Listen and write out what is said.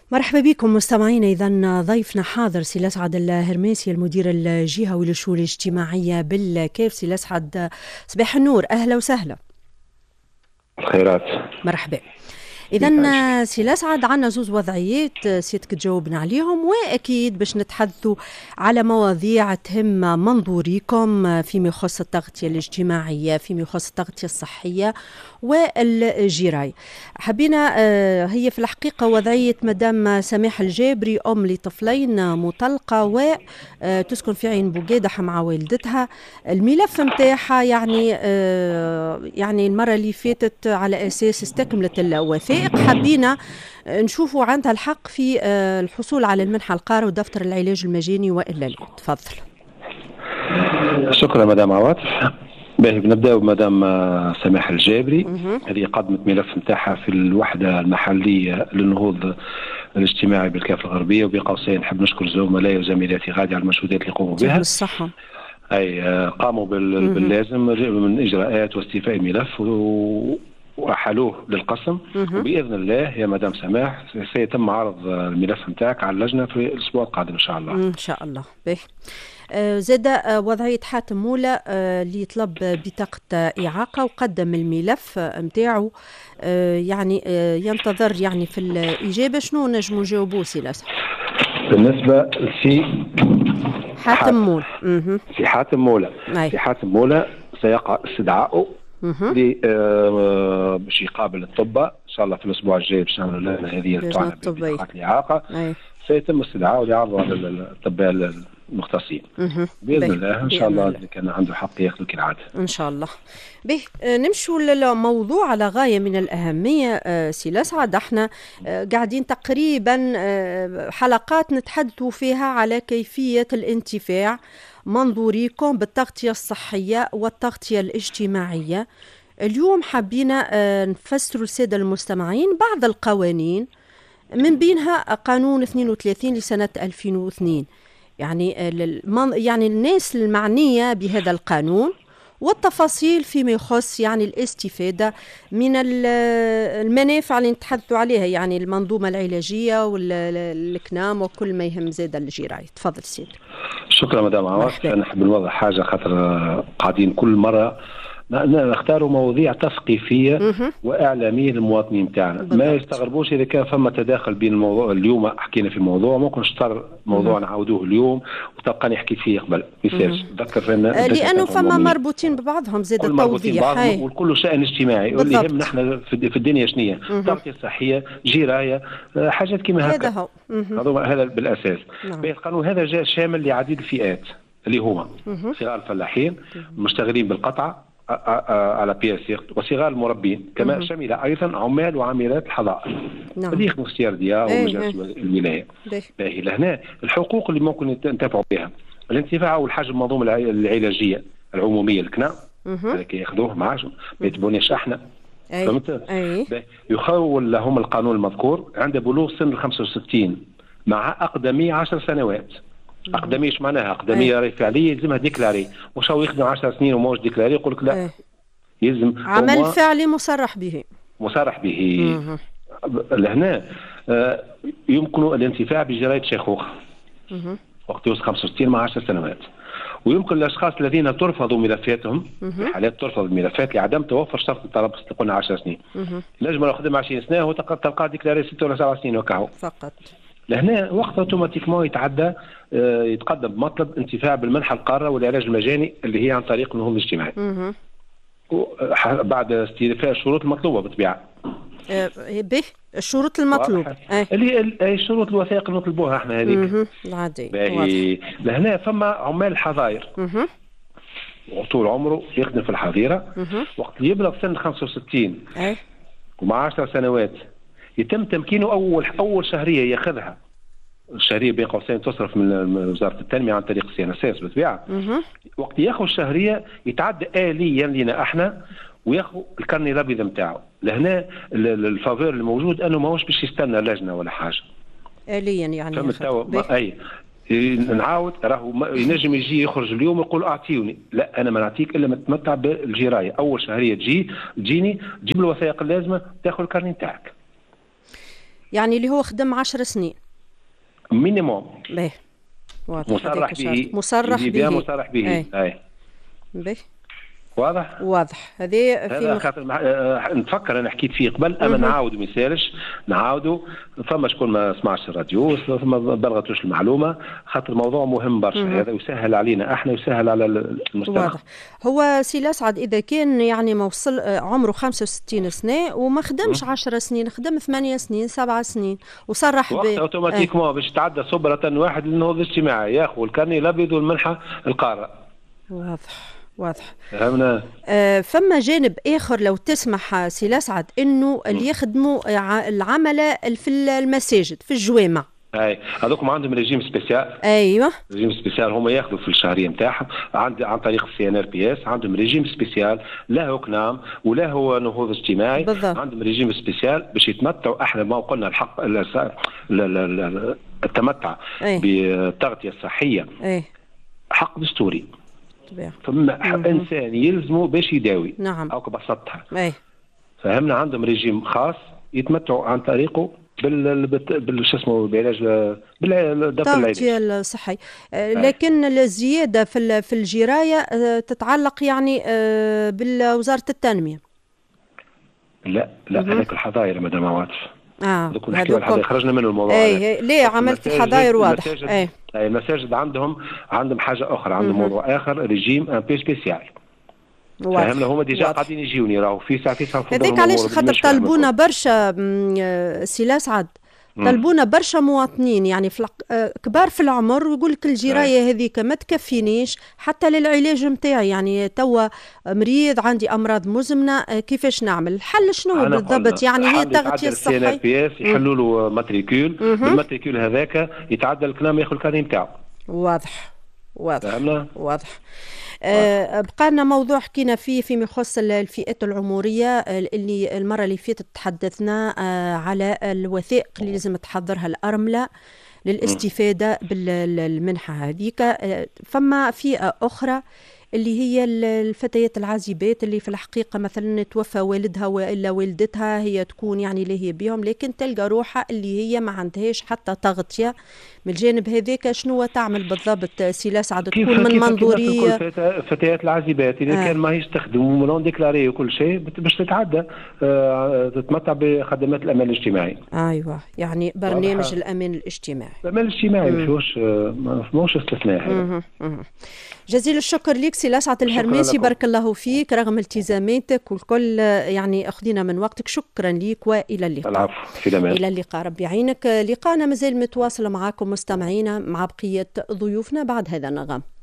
مرحبا بكم مستمعينا. إذن ضيفنا حاضر سي الأسعد الهرماسي المدير الجهوي للشؤون الاجتماعية بالكاف. سي الأسعد صباح النور، أهلا وسهلا. الخيرات. مرحبا. إذن سي الأسعد عنا زوز وضعيات سيادك تجاوبنا عليهم، وأكيد باش نتحدثوا على مواضيع تهم منظوريكم فيما يخص التغطية الاجتماعية، فيما يخص التغطية الصحية والجراية. حبينا هي في الحقيقة وضعية مدام سماح الجابري، أم لطفلين مطلقة وتسكن في عين بوقيدح مع والدتها. الملف متاعها يعني المرة اللي فاتت على أساس استكملت الوثائق. حبينا نشوفوا عندها الحق في الحصول على المنحة القارة ودفتر العلاج المجاني وإلا لا. تفضل. شكرا مدام عواطف. بنبداو بمدام سماح الجابري. هذه قدمت ملف نتاعها في الوحده المحليه للنهوض الاجتماعي بالكافه الغربيه، وبين قوسين نحب نشكر زملائي وزميلاتي غادي على المجهودات اللي قاموا بها. بالصحه. اي قاموا باللازم من اجراءات واستيفاء الملف وأحالوه للقسم، وبإذن الله يا مدام سماح سيتم عرض الملف نتاعك على اللجنة في الأسبوع القادم إن شاء الله. إن شاء الله. به زاد وضعية حاتم مولى اللي طلب بطاقة إعاقة وقدم الملف نتاعو، يعني ينتظر يعني في الإجابة. شنو نجمو نجاوبوه سي الأسعد بالنسبة لسي حاتم مولى؟ في حاتم مولى، في حاتم مولى سيقع استدعائه باش يقابل الطباء ان شاء الله في الاسبوع الجاي باش نعملوا لنا هذه الطعنه بطاقه الاعاقه. سيتم استدعائه لعرضه على الاطباء المختصين باذن الله. ان شاء الله اللي كان عنده حق ياخذ كالعاده ان شاء الله. به نمشوا للموضوع على غايه من الاهميه. سي الأسعد، احنا قاعدين تقريبا حلقات نتحدثوا فيها على كيفيه الانتفاع منظوريكم بالتغطية الصحية والتغطية الاجتماعية. اليوم حبينا نفسر السادة المستمعين بعض القوانين، من بينها قانون 32 لسنة 2002، يعني الناس المعنية بهذا القانون والتفاصيل فيما يخص يعني الاستفادة من المنافع اللي نتحدثوا عليها، يعني المنظومة العلاجية والكنام وكل ما يهم زاد الجراية. تفضل سيدي. شكرا مدام عواطف. أنا نحب نوضح حاجة خاطر قاعدين كل مرة نختاروا مواضيع تثقيفية وإعلامية للمواطنين بتاعنا. ما يستغربوش إذا كان فما تداخل بين الموضوع. اليوم حكينا في موضوع ممكن نشتر موضوع نعاودوه اليوم وتبقى نحكي فيه قبل مثال ذكر فينا، لأنه فما مربوطين ببعضهم زاد التوضيح وكل شأن اجتماعي واللي يهم نحن في الدنيا شنية تغطية صحية جراية حاجات كما هكا. هذا بالأساس. القانون هذا جاء شامل لعديد الفئات اللي هما صغار الفلاحين المشتغلين بالقطع على بياسير وصغار المربين، كما شمل ايضا عمال وعاملات الحظائر اللي يخدموا اختيار ديار ومجالس الولايه. لهنا الحقوق اللي ممكن ينتفعوا بها الانتفاع اول حاجه المنظومه العلاجيه العموميه الكنا هذاك ياخذوه معاشهم ما يتبونيش احنا. فهمت؟ يخول لهم القانون المذكور عند بلوغ سن 65 مع اقدميه 10 سنوات. أقدمية ايش معناها؟ أقدمية راهي فعلية يلزمها ديكلاري، مش هو يخدم 10 سنين وماهوش ديكلاري يقول لك لا يلزم عمل فعلي مصرح به. لهنا يمكن الانتفاع بجراية شيخوخة وقت يوصل 65 مع 10 سنوات. ويمكن الأشخاص الذين ترفضوا ملفاتهم في حالات ترفض الملفات لعدم توفر شرط التربص اللي قلنا 10 سنين نجم يخدم 20 سنة وتلقى ديكلاري 6 ولا 7 سنين وكاهو فقط. لهنا وقت اوتوماتيكمون يتعدى يتقدم بمطلب انتفاع بالمنحة القارة والعلاج المجاني اللي هي عن طريق النهوض الاجتماعي بعد استيفاء الشروط المطلوبة بالطبيعة. به الشروط المطلوبة اللي الشروط الوثائق اللي نطلبوها احنا هذيك العادي. لهنا فما عمال الحظاير وطول عمره يخدم في الحظيرة وقت يبلغ سن 65 ومع 10 سنوات يتم تمكينه أول شهرية ياخذها. الشهرية بين قوسين تصرف من وزارة التنمية عن طريق السي ان اس اس بالطبيعة. وقت ياخذ الشهرية يتعدى آليا لنا احنا وياخذ الكرني الابيض نتاعو. لهنا الفافور الموجود انه ماهوش باش يستنى لجنة ولا حاجة. آليا يعني. فهمت؟ اي نعاود راهو ينجم يجي يخرج اليوم يقول اعطيوني، لا انا ما نعطيك الا ما تتمتع بالجراية. اول شهرية تجيني تجيب الوثائق اللازمة تاخذ الكرني نتاعك. يعني اللي هو خدم 10 سنين مينيموم. باهي مصرح به. مصرح به. مصرح به. اي باهي واضح. هذا خاطر نتفكر انا حكيت فيه قبل، اما نعاودوا ما يسالش نعاودوا. فما شكون ما سمعش الراديو، فما بلغتوش المعلومه، خاطر الموضوع مهم برشا. هذا يسهل علينا احنا، يسهل على المجتمع. واضح. هو سي الأسعد اذا كان يعني ما وصل عمره 65 سنه وما خدمش 10 سنين، خدم 8 سنين 7 سنين وصرح اوتوماتيكمون باش تعدى صبره واحد للنهوض الاجتماعي، ياخذ الكارني الابيض والمنحه القاره. واضح. فهمنا. فما جانب اخر لو تسمح سي الأسعد، انه اللي يخدموا العمله في المساجد في الجوامع. اي هذوكم عندهم ريجيم سبيسيال. ايوه ريجيم سبيسيال، هما ياخذوا في الشهريه نتاعهم عن طريق CNRPS. عندهم ريجيم سبيسيال، لا هو كنام ولا هو نهوض اجتماعي. بالضبط. عندهم ريجيم سبيسيال باش يتمتعوا. احنا ما قلنا الحق التمتع بالتغطيه الصحيه حق دستوري. فما انسان يلزمه باش يداوي. نعم. او ببساطتها. فهمنا. عندهم ريجيم خاص يتمتعوا عن طريقه شو اسمه بالعلاج التغطية الصحي. لكن الزيادة في الجراية تتعلق يعني بالوزارة التنمية. لا هذاك الحظاير مدام عواطف. هذوك خرجنا منه الموضوع. ليه عملت الحظاير واضح. المساجد عندهم حاجة أخرى، عندهم موضوع آخر، ريجيم ان بي سبيسيال. فهمنا. هما ديجا قاعدين يجيوني راهو في ساعة هذيك علاش خاطر طلبونا برشا سي الأسعد، طلبونا برشا مواطنين يعني كبار في العمر، ويقول لك الجرايه هذيك ما تكفينيش حتى للعلاج نتاعي، يعني توا مريض عندي امراض مزمنه، كيفاش نعمل؟ الحل شنو بالضبط؟ يعني هي التغطيه الصحيه. يحلوا له ماتريكول، بالماتريكول هذاك يتعدى الكلام ياخذ الكارني نتاعو. واضح. بقى لنا موضوع حكينا فيه فيما يخص الفئات العمرية، اللي المرة اللي فاتت تحدثنا على الوثائق اللي لازم تحضرها الأرملة للاستفادة بالمنحة هذيك. فما فئة أخرى اللي هي الفتيات العازبات اللي في الحقيقة مثلا توفى والدها وإلا والدتها، هي تكون يعني اللي هي بيهم، لكن تلقى روحها اللي هي ما عندهاش حتى تغطية. من الجانب هذاك شنو تعمل بالضبط سي الأسعد؟ تكون من منظورية فتيات العازبات إذا كان ما يستخدموا ملون ديكلاري وكل شيء باش تتعدى تتمتع بخدمات الأمان الاجتماعي. أيوة، يعني برنامج الأمان الاجتماعي. الأمان الاجتماعي مش استثناء. جزيل الشكر ليك سي الأسعد الهرماسي، بارك الله فيك رغم التزاماتك والكل، يعني أخذنا من وقتك. شكرا ليك وإلى اللقاء. العفو، في الأمان. إلى اللقاء، ربي يعينك. لقاءنا مازال متواصل معكم مستمعينا مع بقية ضيوفنا بعد هذا النغم.